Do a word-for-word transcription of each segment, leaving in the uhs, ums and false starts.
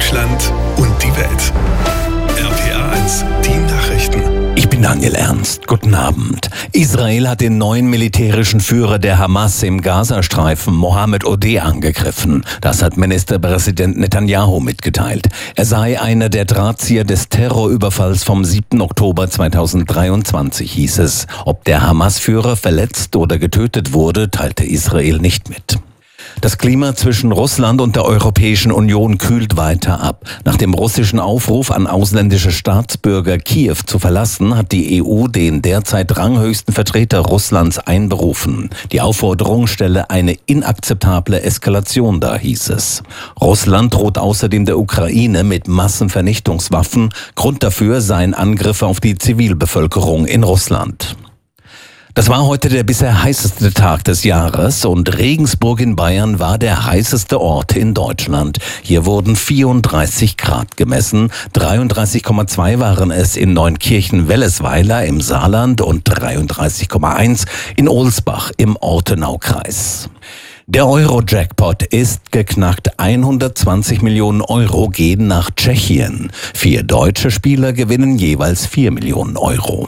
Deutschland und die Welt. R P R eins, die Nachrichten. Ich bin Daniel Ernst. Guten Abend. Israel hat den neuen militärischen Führer der Hamas im Gazastreifen, Mohammed Odeh, angegriffen. Das hat Ministerpräsident Netanyahu mitgeteilt. Er sei einer der Drahtzieher des Terrorüberfalls vom siebten Oktober zweitausenddreiundzwanzig, hieß es. Ob der Hamas-Führer verletzt oder getötet wurde, teilte Israel nicht mit. Das Klima zwischen Russland und der Europäischen Union kühlt weiter ab. Nach dem russischen Aufruf an ausländische Staatsbürger, Kiew zu verlassen, hat die E U den derzeit ranghöchsten Vertreter Russlands einberufen. Die Aufforderung stelle eine inakzeptable Eskalation dar, hieß es. Russland droht außerdem der Ukraine mit Massenvernichtungswaffen. Grund dafür seien Angriffe auf die Zivilbevölkerung in Russland. Das war heute der bisher heißeste Tag des Jahres und Regensburg in Bayern war der heißeste Ort in Deutschland. Hier wurden vierunddreißig Grad gemessen, dreiunddreißig Komma zwei waren es in Neunkirchen-Wellesweiler im Saarland und dreiunddreißig Komma eins in Ohlsbach im Ortenaukreis. Der Euro-Jackpot ist geknackt. hundertzwanzig Millionen Euro gehen nach Tschechien. Vier deutsche Spieler gewinnen jeweils vier Millionen Euro.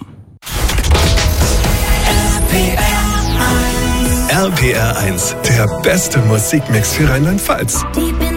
R P R eins, der beste Musikmix für Rheinland-Pfalz.